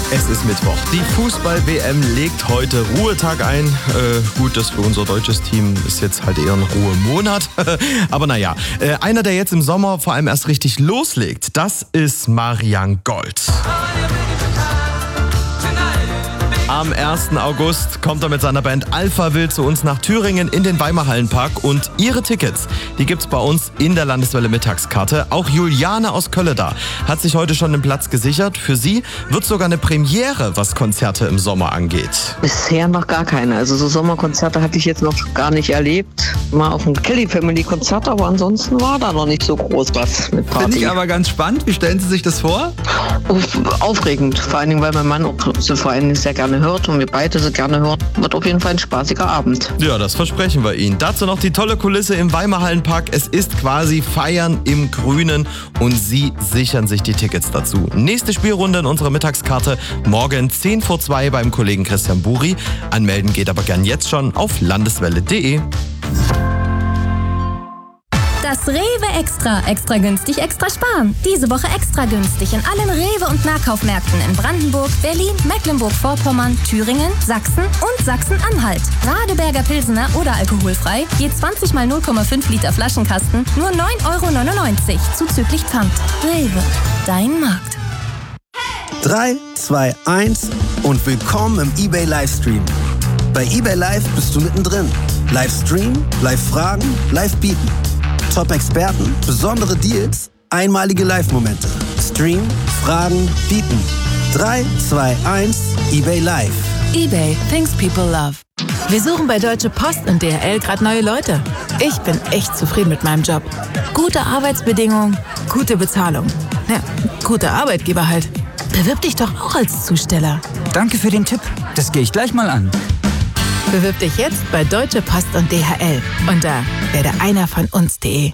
Es ist Mittwoch. Die Fußball-WM legt heute Ruhetag ein. Gut, das für unser deutsches Team ist jetzt halt eher ein Ruhemonat. Aber naja, einer, der jetzt im Sommer vor allem erst richtig loslegt, das ist Marian Gold. Am 1. August kommt er mit seiner Band Alpha Wild zu uns nach Thüringen in den Weimarhallenpark und ihre Tickets, die gibt's bei uns in der Landeswelle Mittagskarte. Auch Juliane aus Kölleda hat sich heute schon den Platz gesichert. Für sie wird sogar eine Premiere, was Konzerte im Sommer angeht. Bisher noch gar keine. Also so Sommerkonzerte hatte ich jetzt noch gar nicht erlebt. Mal auf dem Kelly Family Konzert, aber ansonsten war da noch nicht so groß was mit Party. Finde ich aber ganz spannend. Wie stellen Sie sich das vor? Aufregend, vor allen Dingen, weil mein Mann auch so vor allen Dingen sehr gerne hört und wir beide so gerne hören. Wird auf jeden Fall ein spaßiger Abend. Ja, das versprechen wir Ihnen. Dazu noch die tolle Kulisse im Weimarhallenpark. Es ist quasi Feiern im Grünen und Sie sichern sich die Tickets dazu. Nächste Spielrunde in unserer Mittagskarte morgen 1:10 beim Kollegen Christian Buri. Anmelden geht aber gern jetzt schon auf landeswelle.de. Das Rewe Extra. Extra günstig, extra sparen. Diese Woche extra günstig in allen Rewe- und Nahkaufmärkten in Brandenburg, Berlin, Mecklenburg-Vorpommern, Thüringen, Sachsen und Sachsen-Anhalt. Radeberger Pilsener oder alkoholfrei, je 20 mal 0,5 Liter Flaschenkasten, nur 9,99 € zuzüglich Pfand. Rewe, dein Markt. 3, 2, 1 und willkommen im eBay Livestream. Bei eBay Live bist du mittendrin. Livestream, Live-Fragen, Live-Bieten. Top-Experten, besondere Deals, einmalige Live-Momente. Stream, Fragen, bieten. 3, 2, 1, eBay Live. eBay, things people love. Wir suchen bei Deutsche Post und DHL gerade neue Leute. Ich bin echt zufrieden mit meinem Job. Gute Arbeitsbedingungen, gute Bezahlung. Ja, guter Arbeitgeber halt. Bewirb dich doch auch als Zusteller. Danke für den Tipp. Das gehe ich gleich mal an. Bewirb dich jetzt bei Deutsche Post und DHL unter werdeeinervonUns.de.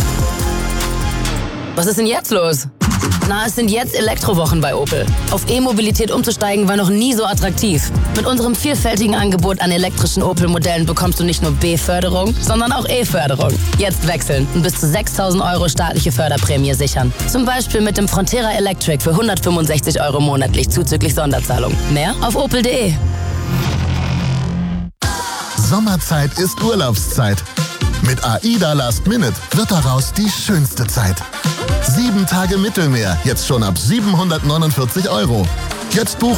Was ist denn jetzt los? Na, es sind jetzt Elektrowochen bei Opel. Auf E-Mobilität umzusteigen war noch nie so attraktiv. Mit unserem vielfältigen Angebot an elektrischen Opel-Modellen bekommst du nicht nur B-Förderung, sondern auch E-Förderung. Jetzt wechseln und bis zu 6.000 € staatliche Förderprämie sichern. Zum Beispiel mit dem Frontera Electric für 165 € monatlich zuzüglich Sonderzahlung. Mehr auf opel.de. Sommerzeit ist Urlaubszeit. Mit AIDA Last Minute wird daraus die schönste Zeit. 7 Tage Mittelmeer, jetzt schon ab 749 €. Jetzt buchen